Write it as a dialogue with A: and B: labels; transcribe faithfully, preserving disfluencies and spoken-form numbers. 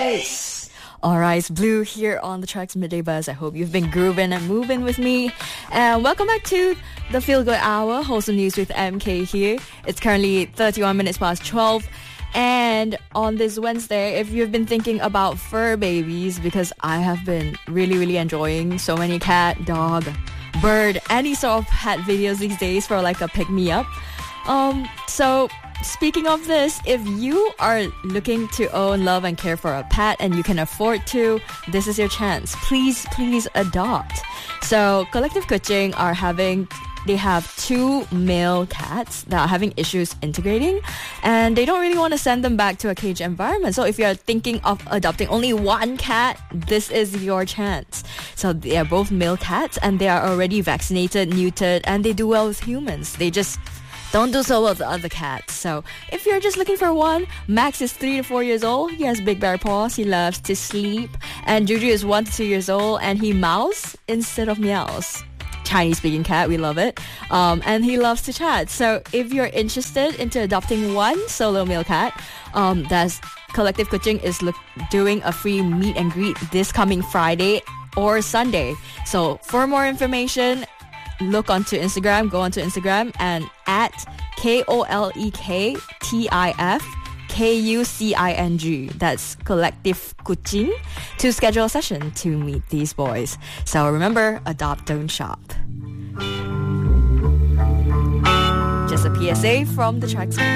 A: Ice. Alright, it's Blue here on the Tracks Midday Buzz. I hope you've been grooving and moving with me. And welcome back to the Feel Good Hour, Wholesome News with M K here. It's currently thirty-one minutes past twelve. And on this Wednesday, if you've been thinking about fur babies, because I have been really, really enjoying so many cat, dog, bird, any sort of pet videos these days for like a pick-me-up. Um, so... Speaking of this, if you are looking to own, love, and care for a pet and you can afford to, this is your chance. Please, please adopt. So, Collective Kuching are having, they have two male cats that are having issues integrating, and they don't really want to send them back to a cage environment. So, if you're thinking of adopting only one cat, this is your chance. So, they are both male cats, and they are already vaccinated, neutered, and they do well with humans. They just... don't do so well with the other cats. So if you're just looking for one, Max is three to four years old. He has big bear paws. He loves to sleep. And Juju is one to two years old, and he meows instead of meows. Chinese speaking cat, we love it. Um, and he loves to chat. So if you're interested into adopting one solo male cat, um, that's Collective Kuching is look, doing a free meet and greet this coming Friday or Sunday. So for more information, look onto Instagram, go onto Instagram and at K O L E K T I F K U C I N G. That's Collective Kuching to schedule a session to meet these boys. So remember, adopt, don't shop. Just a P S A from the Tracks.